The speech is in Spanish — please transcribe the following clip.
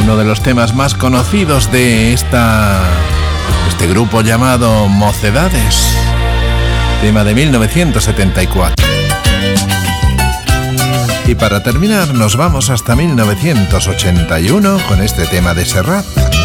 uno de los temas más conocidos de este grupo llamado Mocedades, tema de 1974. Y para terminar nos vamos hasta 1981 con este tema de Serrat.